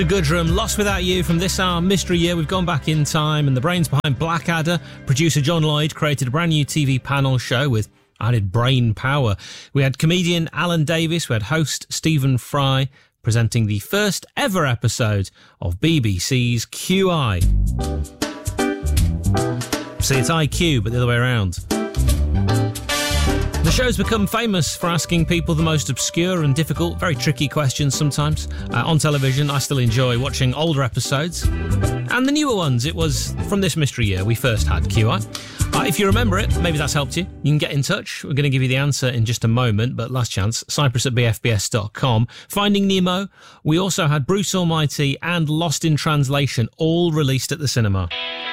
The Goodrum, Lost Without You. From this our mystery year, we've gone back in time, and the brains behind Blackadder, producer John Lloyd, created a brand new TV panel show with added brain power. We had comedian Alan Davis, we had host Stephen Fry, presenting the first ever episode of BBC's QI. See, it's IQ, but the other way around. The show's become famous for asking people the most obscure and difficult, very tricky questions sometimes. On television, I still enjoy watching older episodes. And the newer ones, it was from this mystery year we first had QI. If you remember it, maybe that's helped you. You can get in touch. We're going to give you the answer in just a moment, but last chance, cyprus@bfbs.com. Finding Nemo. We also had Bruce Almighty and Lost in Translation, all released at the cinema.